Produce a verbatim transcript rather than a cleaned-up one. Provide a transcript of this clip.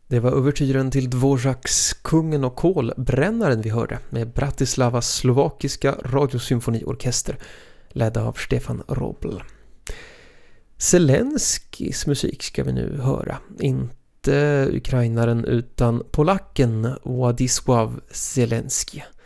Det var övertyren till Dvořáks Kungen och kolbrännaren vi hörde med Bratislavas slovakiska radiosymfoniorkester ledd av Stefan Robl. Zelenskis musik ska vi nu höra. Inte ukrainaren utan polacken Władysław Zelenski.